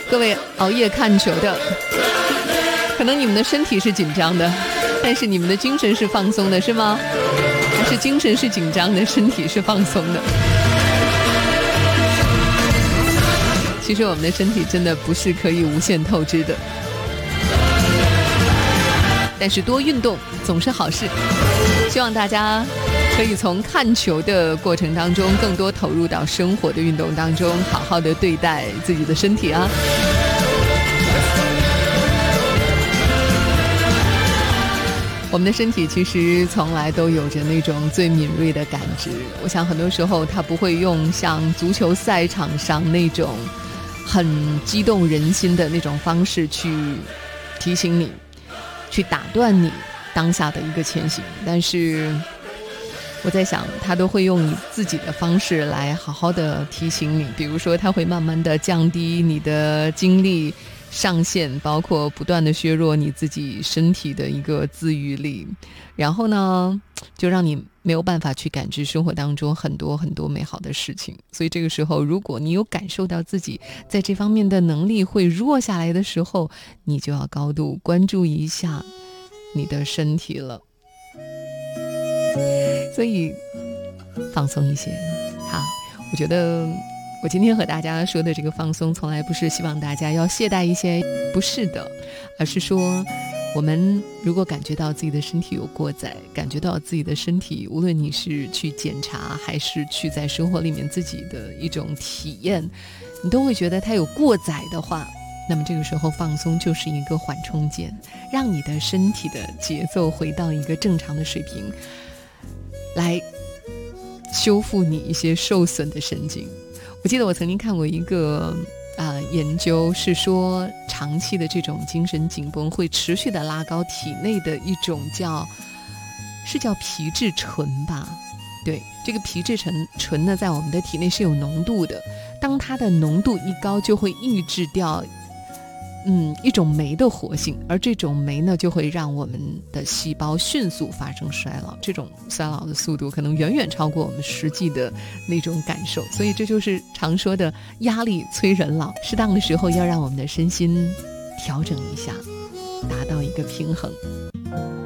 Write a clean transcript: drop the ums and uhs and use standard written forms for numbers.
各位熬夜看球的，可能你们的身体是紧张的，但是你们的精神是放松的，是吗？还是精神是紧张的，身体是放松的？其实我们的身体真的不是可以无限透支的，但是多运动总是好事。希望大家可以从看球的过程当中更多投入到生活的运动当中，好好的对待自己的身体啊。我们的身体其实从来都有着那种最敏锐的感知，我想很多时候它不会用像足球赛场上那种很激动人心的那种方式去提醒你，去打断你当下的一个前行，但是我在想他都会用你自己的方式来好好的提醒你，比如说他会慢慢的降低你的精力上限，包括不断的削弱你自己身体的一个自愈力，然后呢就让你没有办法去感知生活当中很多很多美好的事情。所以这个时候如果你有感受到自己在这方面的能力会弱下来的时候，你就要高度关注一下你的身体了。所以放松一些。好，我觉得我今天和大家说的这个放松从来不是希望大家要懈怠一些，不是的，而是说我们如果感觉到自己的身体有过载，感觉到自己的身体无论你是去检查还是去在生活里面自己的一种体验，你都会觉得它有过载的话，那么这个时候放松就是一个缓冲键，让你的身体的节奏回到一个正常的水平，来修复你一些受损的神经。我记得我曾经看过一个研究，是说长期的这种精神紧绷会持续的拉高体内的一种叫皮质醇吧。对，这个皮质醇呢，在我们的体内是有浓度的，当它的浓度一高，就会抑制掉一种酶的活性，而这种酶呢就会让我们的细胞迅速发生衰老，这种衰老的速度可能远远超过我们实际的那种感受。所以这就是常说的压力催人老，适当的时候要让我们的身心调整一下，达到一个平衡。